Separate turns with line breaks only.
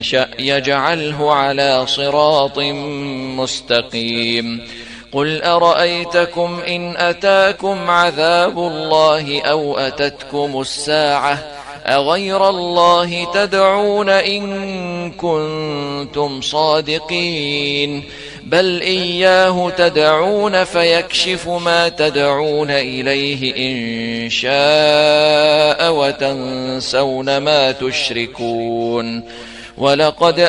يشأ يجعله على صراط مستقيم. قل أرأيتكم إن أتاكم عذاب الله أو أتتكم الساعة أغير الله تدعون إن كنتم صادقين بل إياه تدعون فيكشف ما تدعون إليه إن شاء وتنسون ما تشركون. ولقد